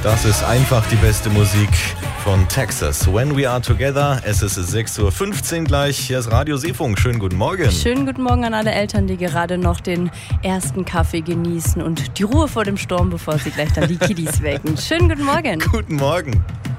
Das ist einfach die beste Musik von Texas. When We Are Together. Es ist 6:15 Uhr gleich. Hier ist Radio Seefunk. Schönen guten Morgen. Schönen guten Morgen an alle Eltern, die gerade noch den ersten Kaffee genießen und die Ruhe vor dem Sturm, bevor sie gleich dann die Kiddies wecken. Schönen guten Morgen. Guten Morgen.